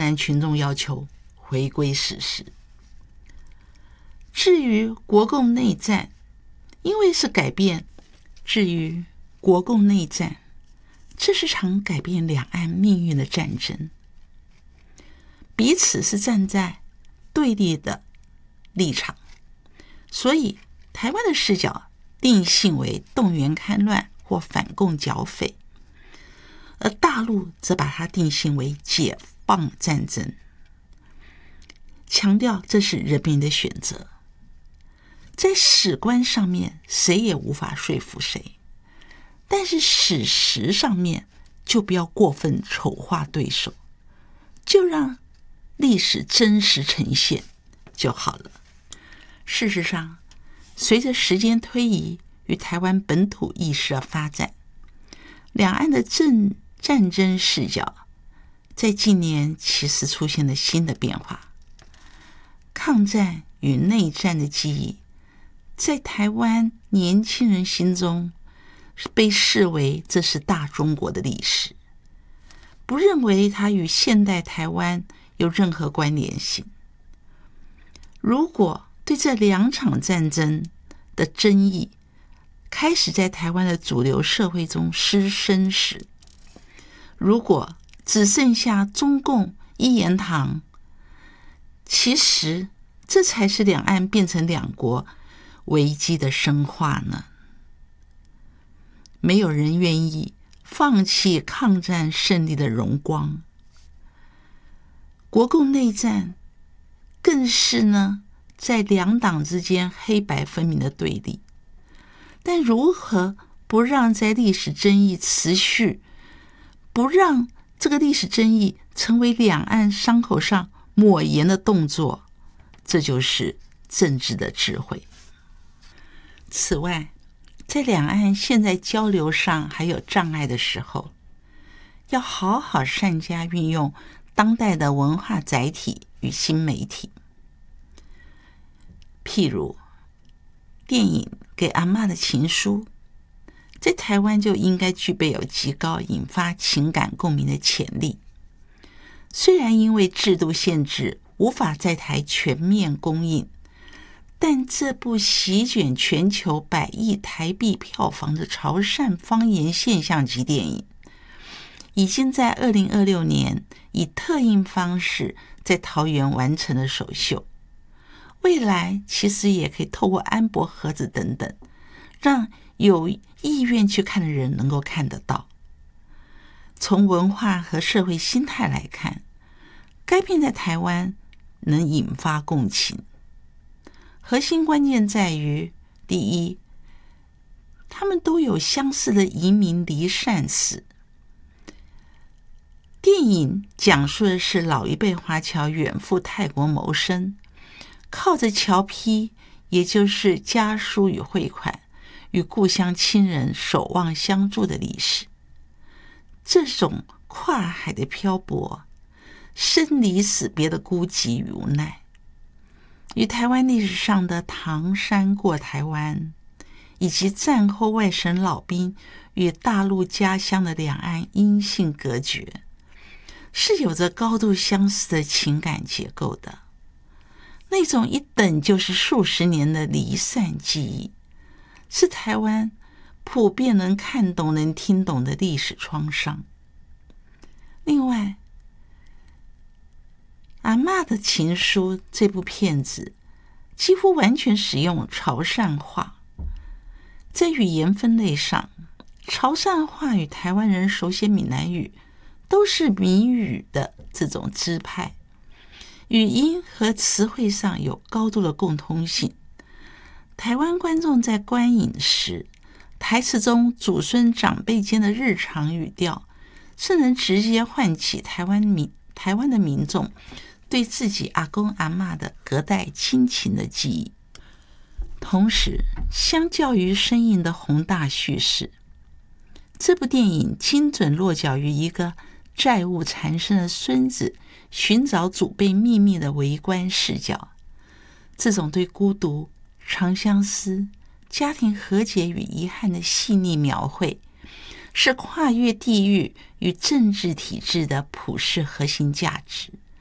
湾群众要求回归史实。至于国共内战，因为是改变，至于国共内战，这是场改变两岸命运的战争，彼此是站在对立的立场，所以台湾的视角定性为动员戡乱或反共剿匪，而大陆则把它定性为解放战争，强调这是人民的选择。在史观上面，谁也无法说服谁，但是史实上面就不要过分丑化对手，就让历史真实呈现就好了。事实上，随着时间推移与台湾本土意识的发展，两岸的战争视角在近年其实出现了新的变化。抗战与内战的记忆在台湾年轻人心中被视为这是大中国的历史，不认为它与现代台湾有任何关联性。如果对这两场战争的争议开始在台湾的主流社会中失声时，如果只剩下中共一言堂，其实这才是两岸变成两国危机的深化呢。没有人愿意放弃抗战胜利的荣光，国共内战更是呢在两党之间黑白分明的对立。但如何不让在历史争议持续，不让这个历史争议成为两岸伤口上抹盐的动作，这就是政治的智慧。此外，在两岸现在交流上还有障碍的时候，要好好善加运用当代的文化载体与新媒体。譬如电影《给阿嬷的情书》在台湾就应该具备有极高引发情感共鸣的潜力。虽然因为制度限制无法在台全面公映，但这部席卷全球100亿台币票房的潮汕方言现象级电影，已经在2026年以特映方式在桃园完成了首秀。未来其实也可以透过安博盒子等等，让有意愿去看的人能够看得到。从文化和社会心态来看，该片在台湾能引发共情。核心关键在于，第一，他们都有相似的移民离散史。电影讲述的是老一辈华侨远赴泰国谋生，靠着侨批，也就是家书与汇款，与故乡亲人守望相助的历史。这种跨海的漂泊，生离死别的孤寂与无奈，与台湾历史上的唐山过台湾，以及战后外省老兵与大陆家乡的两岸音信隔绝，是有着高度相似的情感结构的。那种一等就是数十年的离散记忆，是台湾普遍能看懂、能听懂的历史创伤。另外，阿嬷的情书这部片子几乎完全使用潮汕话，在语言分类上，潮汕话与台湾人手写闽南语都是闽语的这种支派，语音和词汇上有高度的共通性。台湾观众在观影时，台词中祖孙长辈间的日常语调是能直接唤起台湾的民众对自己阿公阿嬷的隔代亲情的记忆。同时，相较于生硬的宏大叙事，这部电影精准落脚于一个债务缠身的孙子寻找祖辈秘密的围观视角。这种对孤独、长相思、家庭和解与遗憾的细腻描绘，是跨越地域与政治体制的普世核心价值。